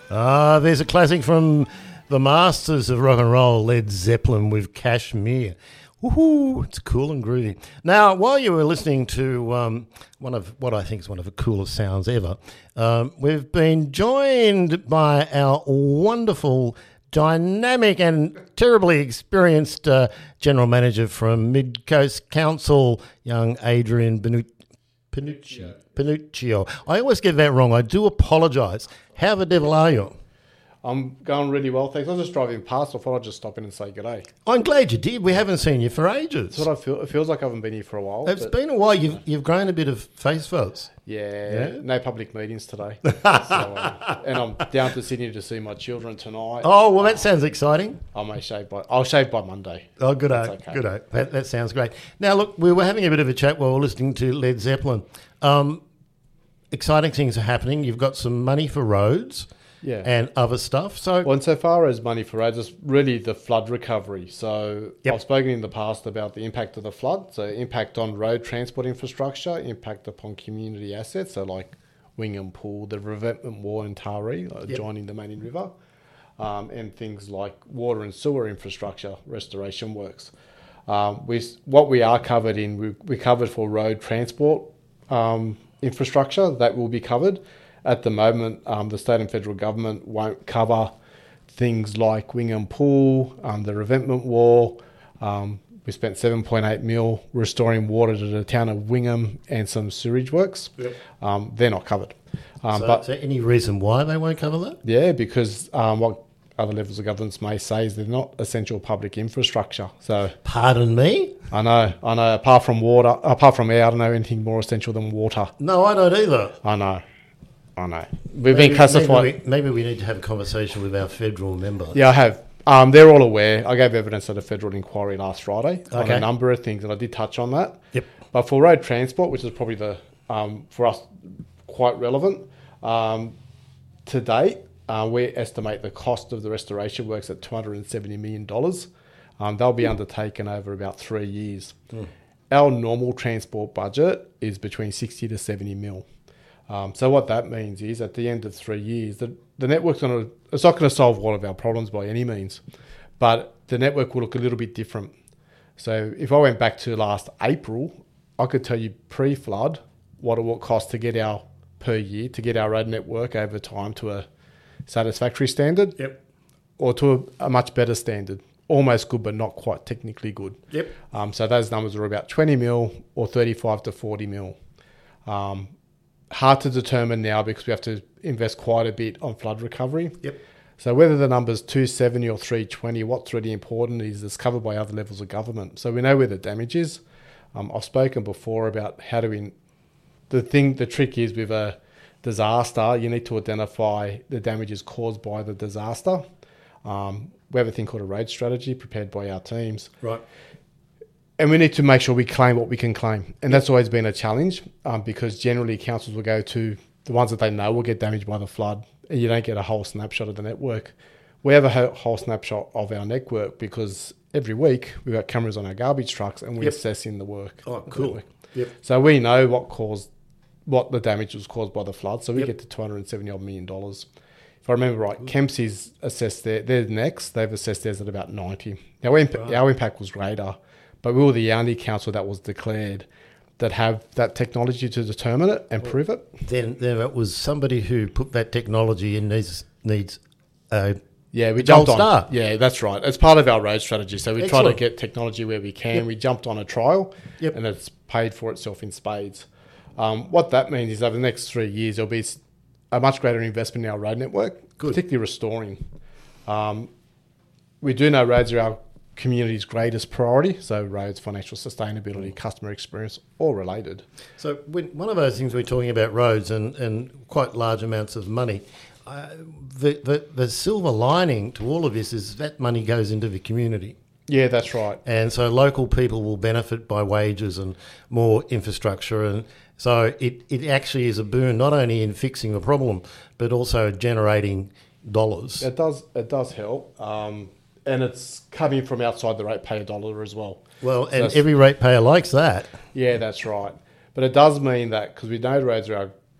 There's a classic from the masters of rock and roll, Led Zeppelin, with Kashmir. Woohoo! It's cool and groovy. Now, while you were listening to one of what I think is one of the coolest sounds ever, we've been joined by our wonderful, dynamic and terribly experienced General Manager from Mid-Coast Council, young Adrian Panuccio. I always get that wrong. I do apologise. How the devil are you? I'm going really well, thanks. I was just driving past. I thought I'd just stop in and say g'day. I'm glad you did. We haven't seen you for ages. That's what I feel. It feels like I haven't been here for a while. It's been a while. You've grown a bit of face fuzz. Yeah, no public meetings today. And I'm down to Sydney to see my children tonight. Oh, well, that sounds exciting. I'll shave by Monday. Oh, good day. Okay. Good day. That sounds great. Now, look, we were having a bit of a chat while we were listening to Led Zeppelin. Exciting things are happening. You've got some money for roads. Yeah. And other stuff. So, well, and so far as money for roads, it's really the flood recovery. So I've spoken in the past about the impact of the flood, so impact on road transport infrastructure, impact upon community assets, so like Wingham Pool, the revetment wall in Taree, joining the Manning River, and things like water and sewer infrastructure restoration works. What we are covered in, we covered for road transport infrastructure, that will be covered. At the moment, the state and federal government won't cover things like Wingham Pool, the revetment wall. We spent 7.8 mil restoring water to the town of Wingham and some sewage works. Yep. They're not covered. But is there any reason why they won't cover that? Yeah, because what other levels of governance may say is they're not essential public infrastructure. So, pardon me? I know. Apart from air, I don't know anything more essential than water. No, I don't either. I know. We've been classified. Maybe we need to have a conversation with our federal member. Yeah, I have. They're all aware. I gave evidence at a federal inquiry last Friday on a number of things, and I did touch on that. Yep. But for road transport, which is probably the for us quite relevant, to date, we estimate the cost of the restoration works at $270 million. They'll be undertaken over about 3 years. Our normal transport budget is between 60 to 70 mil. So what that means is at the end of 3 years, the network's it's not going to solve all of our problems by any means, but the network will look a little bit different. So if I went back to last April, I could tell you pre-flood what it will cost to get our road network over time to a satisfactory standard, or to a much better standard. Almost good, but not quite technically good. Yep. So those numbers are about 20 mil or 35 to 40 mil. Hard to determine now because we have to invest quite a bit on flood recovery. Yep. So whether the number's 270 or 320, what's really important is it's covered by other levels of government. So we know where the damage is. I've spoken before about how do the trick is with a disaster, you need to identify the damages caused by the disaster. We have a thing called a road strategy prepared by our teams. Right. And we need to make sure we claim what we can claim. And that's always been a challenge because generally councils will go to the ones that they know will get damaged by the flood, and you don't get a whole snapshot of the network. We have a whole snapshot of our network because every week we've got cameras on our garbage trucks and we're assessing the work. Oh, cool. Yep. So we know what the damage was caused by the flood. So we get to $270 odd million. If I remember right, Kempsey's assessed they're next. They've assessed theirs at about 90. Now, our impact was greater. But we were the only council that was declared that have that technology to determine it and prove it. Then it was somebody who put that technology in needs a we jumped on. Star. Yeah, that's right. It's part of our road strategy. So we try to get technology where we can. Yep. We jumped on a trial, and it's paid for itself in spades. What that means is over the next 3 years, there'll be a much greater investment in our road network, particularly restoring. We do know roads are our community's greatest priority, so roads, financial sustainability, customer experience, all related. So one of those things we're talking about roads and quite large amounts of money, the silver lining to all of this is that money goes into the community. Yeah, that's right. And so local people will benefit by wages and more infrastructure, and so it actually is a boon not only in fixing the problem but also generating dollars. It does help. And it's coming from outside the ratepayer dollar as well. Well, so and every ratepayer likes that. Yeah, that's right. But it does mean that, because we know roads are our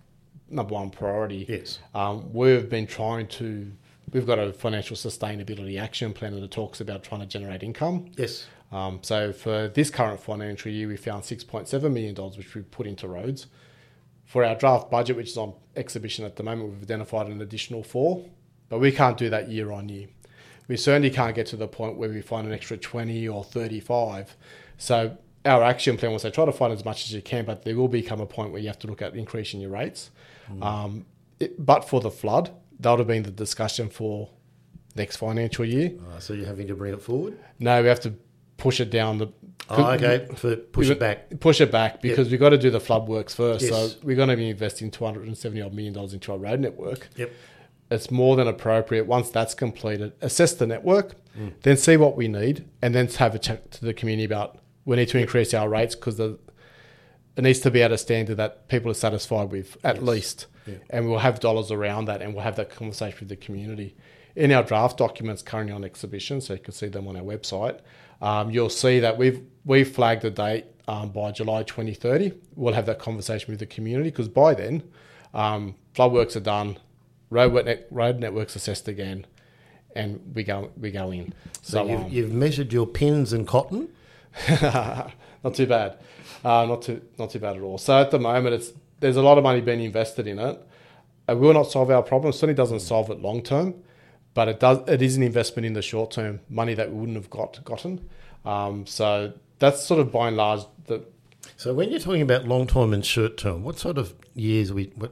number one priority. Yes. We've been trying to. We've got a financial sustainability action plan that talks about trying to generate income. Yes. So for this current financial year, we found $6.7 million, which we put into roads. For our draft budget, which is on exhibition at the moment, we've identified an additional 4, but we can't do that year on year. We certainly can't get to the point where we find an extra 20 or 35. So our action plan will say try to find as much as you can, but there will become a point where you have to look at increasing your rates. But for the flood, that would have been the discussion for next financial year. So you're having to bring it forward? No, we have to push it down. Push it back. Push it back because we've got to do the flood works first. Yes. So we're going to be investing $270 odd million into our road network. Yep. It's more than appropriate. Once that's completed, assess the network, then see what we need, and then have a chat to the community about we need to increase our rates because it needs to be at a standard that people are satisfied with at least. Yeah. And we'll have dollars around that, and we'll have that conversation with the community. In our draft documents currently on exhibition, so you can see them on our website, you'll see that we've flagged a date by July 2030. We'll have that conversation with the community because by then, flood works are done, road networks assessed again, and we go in. So you've measured your pins and cotton? Not too bad. Not too bad at all. So at the moment, there's a lot of money being invested in it. It will not solve our problem. It certainly doesn't solve it long term, but it is an investment in the short term, money that we wouldn't have gotten. So that's sort of by and large So when you're talking about long term and short term, what sort of years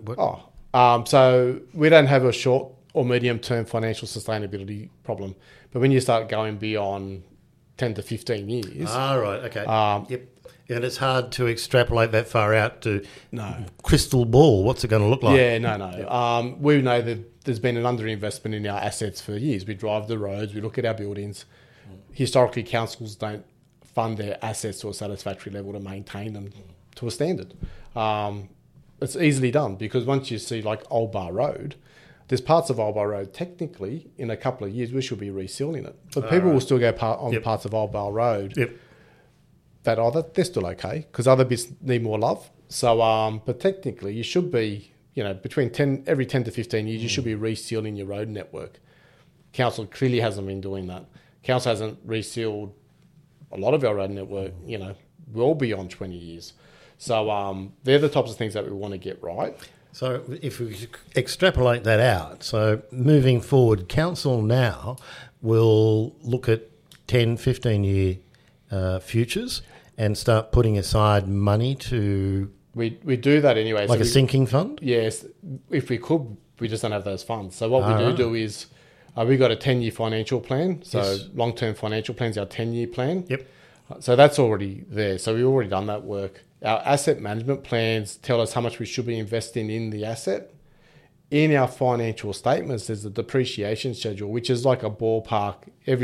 so we don't have a short or medium term financial sustainability problem, but when you start going beyond 10 to 15 years. Right, okay. Yep. And it's hard to extrapolate that far out to crystal ball. What's it going to look like? Yeah, no. We know that there's been an underinvestment in our assets for years. We drive the roads, we look at our buildings. Historically, councils don't fund their assets to a satisfactory level to maintain them to a standard. It's easily done because once you see like Old Bar Road, there's parts of Old Bar Road, technically, in a couple of years, we should be resealing it. But people will still go on parts of Old Bar Road that they're still okay because other bits need more love. So, but technically, you should be, between every 10 to 15 years, you should be resealing your road network. Council clearly hasn't been doing that. Council hasn't resealed a lot of our road network, well beyond 20 years. So they're the types of things that we want to get right. So if we extrapolate that out, so moving forward, council now will look at 10, 15-year futures and start putting aside money to... We do that anyway. Like a sinking fund? Yes. If we could, we just don't have those funds. So what we do is we've got a 10-year financial plan. So long-term financial plan is our 10-year plan. Yep. So that's already there. So we've already done that work. Our asset management plans tell us how much we should be investing in the asset. In our financial statements, there's a depreciation schedule, which is like a ballpark. If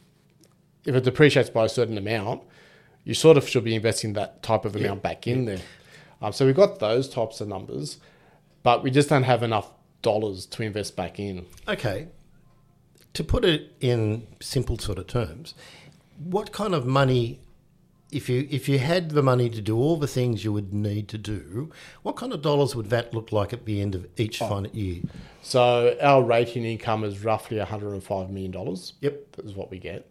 it depreciates by a certain amount, you sort of should be investing that type of amount back in there. So we've got those types of numbers, but we just don't have enough dollars to invest back in. Okay. To put it in simple sort of terms, what kind of money... If you had the money to do all the things you would need to do, what kind of dollars would that look like at the end of each financial year? So our rating income is roughly $105 million. Yep. That is what we get.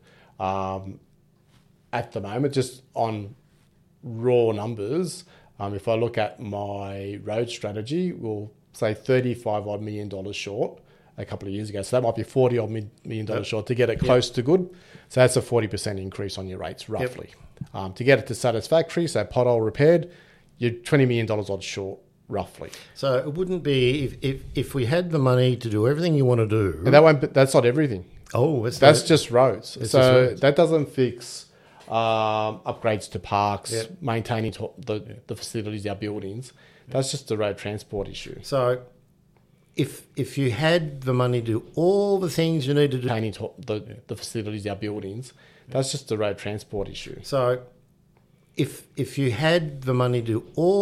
At the moment, just on raw numbers, if I look at my road strategy, we'll say $35 odd million short a couple of years ago. So that might be $40 odd million short to get it close to good. So that's a 40% increase on your rates, roughly. To get it to satisfactory, so pothole repaired, you're $20 million odd short, roughly. So it wouldn't be if we had the money to do everything you want to do. And that's not everything. Oh, that's just roads. That doesn't fix upgrades to parks, maintaining the facilities, our buildings. That's just a road transport issue. So if you had the money to do all the things you need to do, maintaining the facilities, our buildings. That's just a road transport issue. So if you had the money to do all